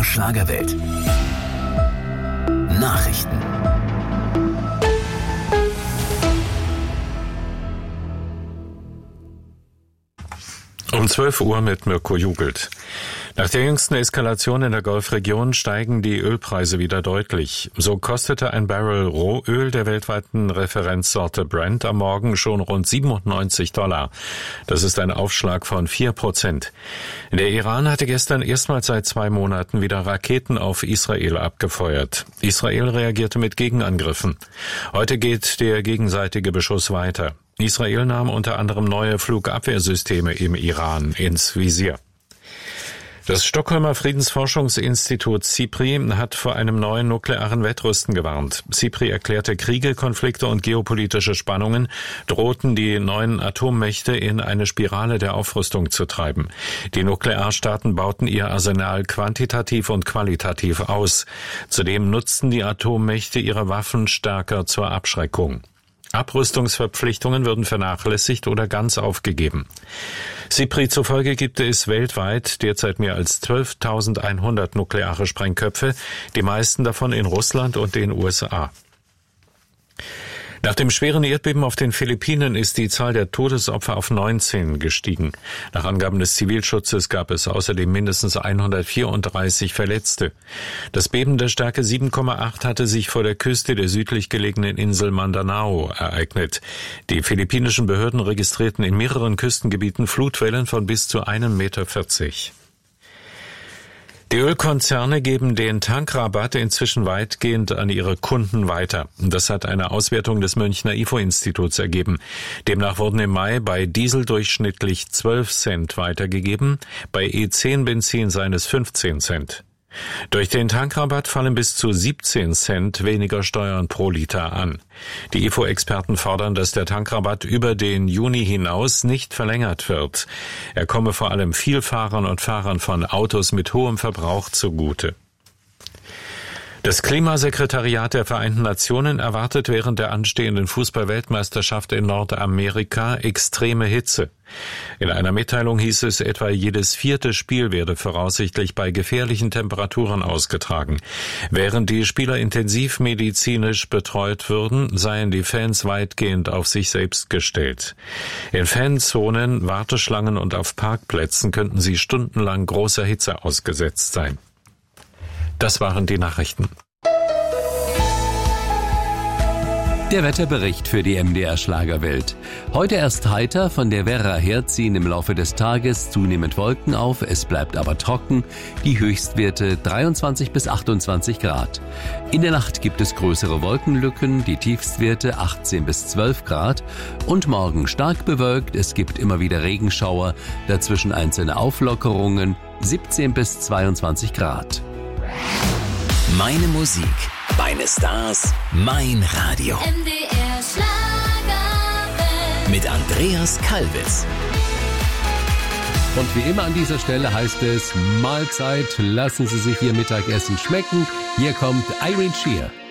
MDR Schlagerwelt. Nachrichten. Um 12 Uhr mit Mirko Jugelt. Nach der jüngsten Eskalation in der Golfregion steigen die Ölpreise wieder deutlich. So kostete ein Barrel Rohöl der weltweiten Referenzsorte Brent am Morgen schon rund $97. Das ist ein Aufschlag von 4%. Der Iran hatte gestern erstmals seit 2 Monaten wieder Raketen auf Israel abgefeuert. Israel reagierte mit Gegenangriffen. Heute geht der gegenseitige Beschuss weiter. Israel nahm unter anderem neue Flugabwehrsysteme im Iran ins Visier. Das Stockholmer Friedensforschungsinstitut SIPRI hat vor einem neuen nuklearen Wettrüsten gewarnt. SIPRI erklärte, Kriege, Konflikte und geopolitische Spannungen drohten die neuen Atommächte in eine Spirale der Aufrüstung zu treiben. Die Nuklearstaaten bauten ihr Arsenal quantitativ und qualitativ aus. Zudem nutzten die Atommächte ihre Waffen stärker zur Abschreckung. Abrüstungsverpflichtungen würden vernachlässigt oder ganz aufgegeben. SIPRI zufolge gibt es weltweit derzeit mehr als 12.100 nukleare Sprengköpfe, die meisten davon in Russland und den USA. Nach dem schweren Erdbeben auf den Philippinen ist die Zahl der Todesopfer auf 19 gestiegen. Nach Angaben des Zivilschutzes gab es außerdem mindestens 134 Verletzte. Das Beben der Stärke 7,8 hatte sich vor der Küste der südlich gelegenen Insel Mindanao ereignet. Die philippinischen Behörden registrierten in mehreren Küstengebieten Flutwellen von bis zu 1,40 Meter. Die Ölkonzerne geben den Tankrabatt inzwischen weitgehend an ihre Kunden weiter. Das hat eine Auswertung des Münchner IFO-Instituts ergeben. Demnach wurden im Mai bei Diesel durchschnittlich 12 Cent weitergegeben, bei E10-Benzin seien es 15 Cent. Durch den Tankrabatt fallen bis zu 17 Cent weniger Steuern pro Liter an. Die IFO-Experten fordern, dass der Tankrabatt über den Juni hinaus nicht verlängert wird. Er komme vor allem Vielfahrern und Fahrern von Autos mit hohem Verbrauch zugute. Das Klimasekretariat der Vereinten Nationen erwartet während der anstehenden Fußball-Weltmeisterschaft in Nordamerika extreme Hitze. In einer Mitteilung hieß es, etwa jedes 4. Spiel werde voraussichtlich bei gefährlichen Temperaturen ausgetragen. Während die Spieler intensiv medizinisch betreut würden, seien die Fans weitgehend auf sich selbst gestellt. In Fanzonen, Warteschlangen und auf Parkplätzen könnten sie stundenlang großer Hitze ausgesetzt sein. Das waren die Nachrichten. Der Wetterbericht für die MDR Schlagerwelt. Heute erst heiter, von der Werra her ziehen im Laufe des Tages zunehmend Wolken auf, es bleibt aber trocken, die Höchstwerte 23 bis 28 Grad. In der Nacht gibt es größere Wolkenlücken, die Tiefstwerte 18 bis 12 Grad und morgen stark bewölkt, es gibt immer wieder Regenschauer, dazwischen einzelne Auflockerungen, 17 bis 22 Grad. Meine Musik, meine Stars, mein Radio. MDR Schlagerwelt. Mit Andreas Kalbitz. Und wie immer an dieser Stelle heißt es Mahlzeit, lassen Sie sich Ihr Mittagessen schmecken. Hier kommt Irene Shear.